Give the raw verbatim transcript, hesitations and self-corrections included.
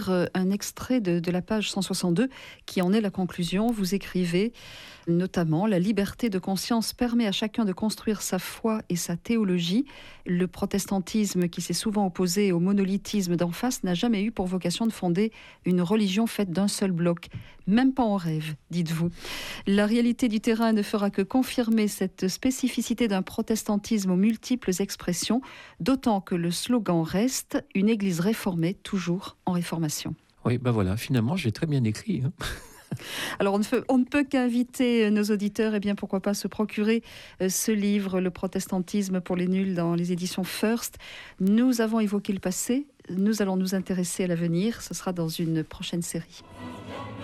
lire un extrait de, de la page cent soixante-deux qui en est la conclusion. Vous écrivez notamment: la liberté de conscience permet à chacun de construire sa foi et sa théologie. Le protestantisme, qui s'est souvent opposé au monolithisme d'en face, n'a jamais eu pour vocation de fonder une religion faite d'un seul bloc. Même pas en rêve, dites-vous. La réalité du terrain ne fera que confirmer cette spécificité d'un protestantisme aux multiples expressions, d'autant que le slogan reste « Une église réformée, toujours en réformation ». Oui, ben voilà, finalement, j'ai très bien écrit. Hein. Alors, on ne, peut, on ne peut qu'inviter nos auditeurs, et eh bien pourquoi pas se procurer ce livre, Le protestantisme pour les nuls, dans les éditions First. Nous avons évoqué le passé, nous allons nous intéresser à l'avenir, ce sera dans une prochaine série.